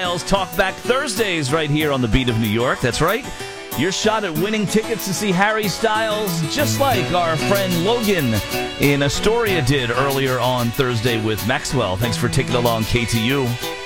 Styles Talkback Thursdays right here on the Beat of New York. That's right. Your shot at winning tickets to see Harry Styles, just like our friend Logan in Astoria did earlier on Thursday with Maxwell. Thanks for taking along, KTU.